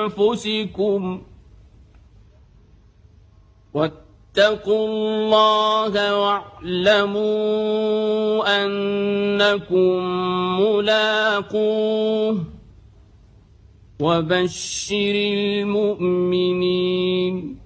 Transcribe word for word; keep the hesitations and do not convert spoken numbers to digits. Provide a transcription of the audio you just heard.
أنفسكم واتقوا الله واعلموا أنكم ملاقوه وبشر المؤمنين